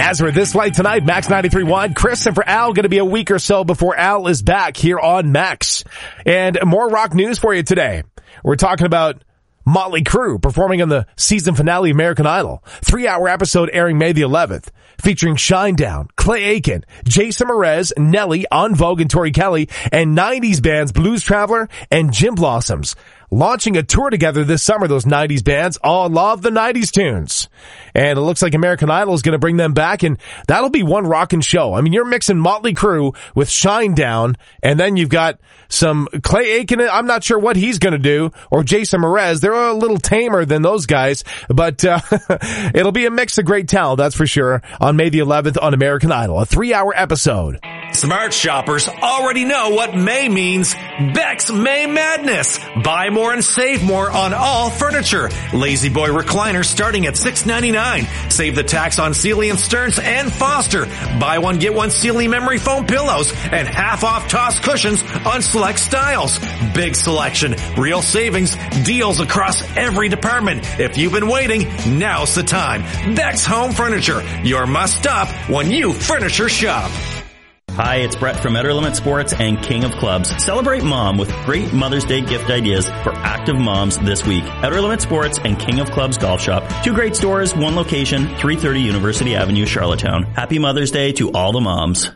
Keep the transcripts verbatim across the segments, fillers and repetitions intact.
Nazareth this late tonight, Max ninety-three point one. Chris and for Al, going to be a week or so before Al is back here on Max. And more rock news for you today. We're talking about Motley Crue performing on the season finale of American Idol. Three-hour episode airing May the eleventh, featuring Shinedown, Clay Aiken, Jason Mraz, Nelly, En Vogue, and Tori Kelly, and nineties bands Blues Traveler and Gin Blossoms. Launching a tour together this summer, those nineties bands all love the nineties tunes. And it looks like American Idol is going to bring them back, and that'll be one rockin' show. I mean, you're mixing Motley Crue with Shinedown, and then you've got some Clay Aiken. I'm not sure what he's going to do, or Jason Mraz. They're a little tamer than those guys, but uh, it'll be a mix of great talent, that's for sure, on May the eleventh on American Idol, a three-hour episode. Smart shoppers already know what May means. Beck's May Madness. Buy more and save more on all furniture. Lazy Boy recliners starting at six ninety-nine. Save the tax on Sealy and Stearns and Foster. Buy one, get one Sealy memory foam pillows and half off toss cushions on select styles. Big selection, real savings, deals across every department. If you've been waiting, now's the time. Beck's Home Furniture, your must stop when you furniture shop. Hi, it's Brett from Outer Limit Sports and King of Clubs. Celebrate Mom with great Mother's Day gift ideas for active moms this week. Outer Limit Sports and King of Clubs Golf Shop. Two great stores, one location, three thirty University Avenue, Charlottetown. Happy Mother's Day to all the moms.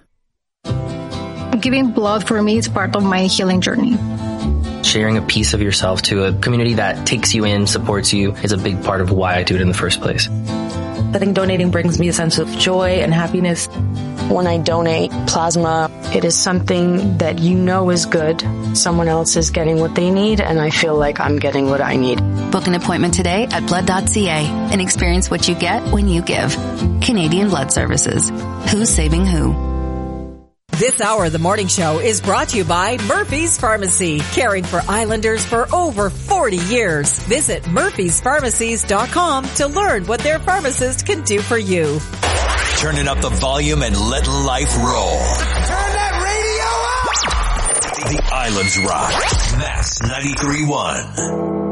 Giving blood for me is part of my healing journey. Sharing a piece of yourself to a community that takes you in, supports you, is a big part of why I do it in the first place. I think donating brings me a sense of joy and happiness. When I donate plasma, it is something that you know is good. Someone else is getting what they need, and I feel like I'm getting what I need. Book an appointment today at blood dot c a and experience what you get when you give. Canadian Blood Services. Who's saving who? This hour of the morning show is brought to you by Murphy's Pharmacy, caring for Islanders for over forty years. Visit murphys pharmacies dot com to learn what their pharmacist can do for you. Turning up the volume and let life roll. Turn that radio up! The Islands rock. Max ninety-three point one.